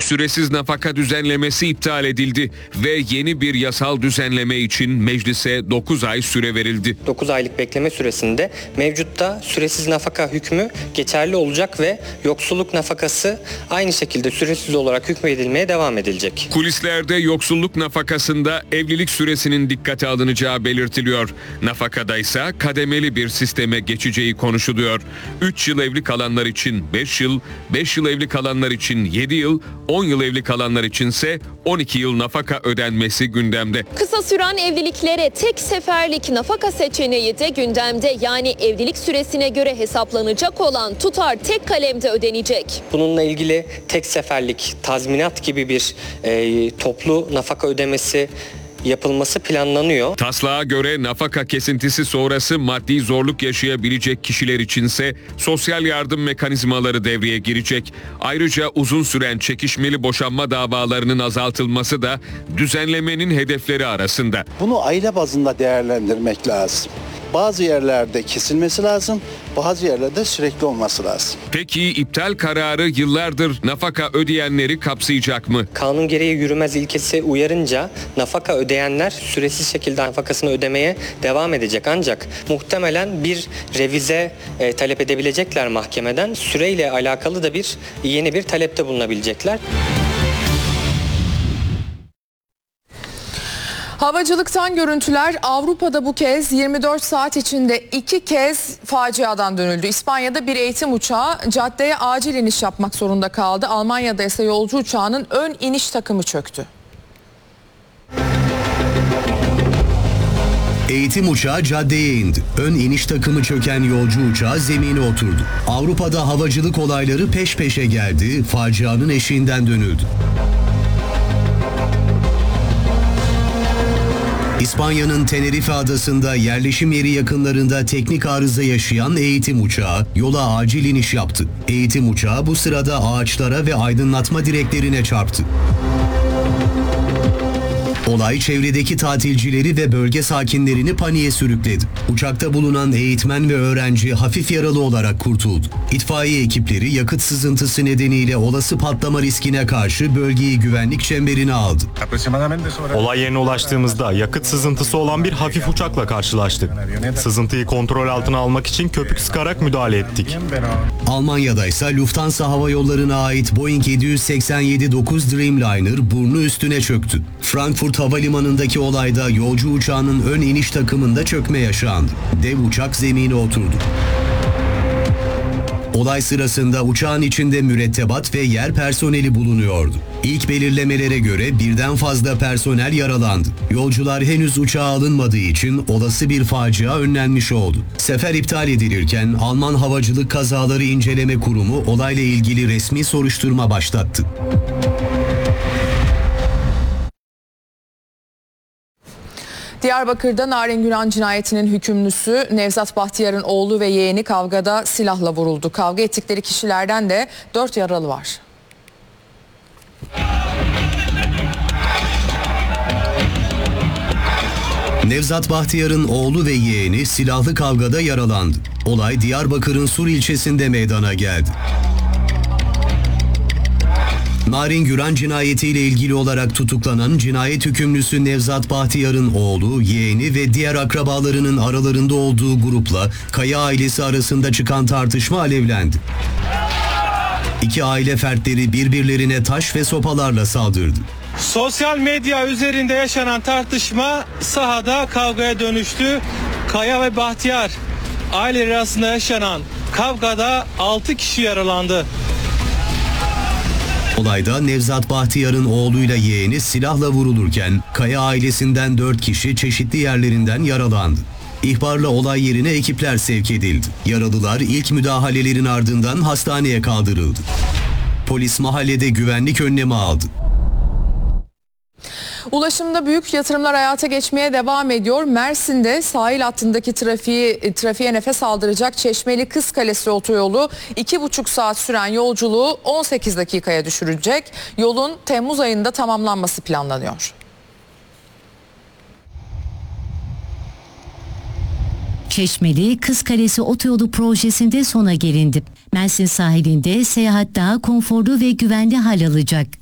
süresiz nafaka düzenlemesi iptal edildi ve yeni bir yasal düzenleme için meclise 9 ay süre verildi. 9 aylık bekleme süresinde mevcutta süresiz nafaka hükmü geçerli olacak ve yoksulluk nafakası aynı şekilde süresiz olarak hükmedilmeye devam edilecek. Kulislerde yoksulluk nafakasında evlilik süresinin dikkate alınacağı belirtiliyor. Nafakada ise kademeli bir sisteme geçeceği konuşuluyor. 3 yıl evli kalanlar için 5 yıl, 5 yıl evli kalanlar için 7 yıl, 10 yıl evli kalanlar içinse 12 yıl nafaka ödenmesi gündemde. Kısa süren evliliklere tek seferlik nafaka seçeneği de gündemde. Yani evlilik süresine göre hesaplanacak olan tutar tek kalemde ödenecek. Bununla ilgili tek seferlik tazminat gibi bir toplu nafaka ödemesi yapılması planlanıyor. Taslağa göre nafaka kesintisi sonrası maddi zorluk yaşayabilecek kişiler içinse sosyal yardım mekanizmaları devreye girecek. Ayrıca uzun süren çekişmeli boşanma davalarının azaltılması da düzenlemenin hedefleri arasında. Bunu aile bazında değerlendirmek lazım. Bazı yerlerde kesilmesi lazım, bazı yerlerde sürekli olması lazım. Peki iptal kararı yıllardır nafaka ödeyenleri kapsayacak mı? Kanun gereği yürümez ilkesi uyarınca nafaka ödeyenler süresiz şekilde nafakasını ödemeye devam edecek. Ancak muhtemelen bir revize talep edebilecekler mahkemeden. Süreyle alakalı da yeni bir talepte bulunabilecekler. Havacılıktan görüntüler. Avrupa'da bu kez 24 saat içinde 2 kez faciadan dönüldü. İspanya'da bir eğitim uçağı caddeye acil iniş yapmak zorunda kaldı. Almanya'da ise yolcu uçağının ön iniş takımı çöktü. Eğitim uçağı caddeye indi. Ön iniş takımı çöken yolcu uçağı zemine oturdu. Avrupa'da havacılık olayları peş peşe geldi. Facianın eşiğinden dönüldü. İspanya'nın Tenerife adasında yerleşim yeri yakınlarında teknik arıza yaşayan eğitim uçağı yola acil iniş yaptı. Eğitim uçağı bu sırada ağaçlara ve aydınlatma direklerine çarptı. Olay çevredeki tatilcileri ve bölge sakinlerini paniğe sürükledi. Uçakta bulunan eğitmen ve öğrenci hafif yaralı olarak kurtuldu. İtfaiye ekipleri yakıt sızıntısı nedeniyle olası patlama riskine karşı bölgeyi güvenlik çemberine aldı. Olay yerine ulaştığımızda yakıt sızıntısı olan bir hafif uçakla karşılaştık. Sızıntıyı kontrol altına almak için köpük sıkarak müdahale ettik. Almanya'da ise Lufthansa Hava Yolları'na ait Boeing 787-9 Dreamliner burnu üstüne çöktü. Frankfurt Havalimanı'ndaki olayda yolcu uçağının ön iniş takımında çökme yaşandı. Dev uçak zemine oturdu. Olay sırasında uçağın içinde mürettebat ve yer personeli bulunuyordu. İlk belirlemelere göre birden fazla personel yaralandı. Yolcular henüz uçağa alınmadığı için olası bir facia önlenmiş oldu. Sefer iptal edilirken Alman Havacılık Kazaları İnceleme Kurumu olayla ilgili resmi soruşturma başlattı. Diyarbakır'da Narin Güran cinayetinin hükümlüsü Nevzat Bahtiyar'ın oğlu ve yeğeni kavgada silahla vuruldu. Kavga ettikleri kişilerden de 4 yaralı var. Nevzat Bahtiyar'ın oğlu ve yeğeni silahlı kavgada yaralandı. Olay Diyarbakır'ın Sur ilçesinde meydana geldi. Narin Güran cinayetiyle ilgili olarak tutuklanan cinayet hükümlüsü Nevzat Bahtiyar'ın oğlu, yeğeni ve diğer akrabalarının aralarında olduğu grupla Kaya ailesi arasında çıkan tartışma alevlendi. İki aile fertleri birbirlerine taş ve sopalarla saldırdı. Sosyal medya üzerinde yaşanan tartışma sahada kavgaya dönüştü. Kaya ve Bahtiyar aileleri arasında yaşanan kavgada 6 kişi yaralandı. Olayda Nevzat Bahtiyar'ın oğluyla yeğeni silahla vurulurken Kaya ailesinden 4 kişi çeşitli yerlerinden yaralandı. İhbarla olay yerine ekipler sevk edildi. Yaralılar ilk müdahalelerin ardından hastaneye kaldırıldı. Polis mahallede güvenlik önlemi aldı. Ulaşımda büyük yatırımlar hayata geçmeye devam ediyor. Mersin'de sahil hattındaki trafiğe nefes aldıracak Çeşmeli Kız Kalesi otoyolu 2,5 saat süren yolculuğu 18 dakikaya düşürecek. Yolun Temmuz ayında tamamlanması planlanıyor. Çeşmeli Kız Kalesi otoyolu projesinde sona gelindi. Mersin sahilinde seyahat daha konforlu ve güvenli hal alacak.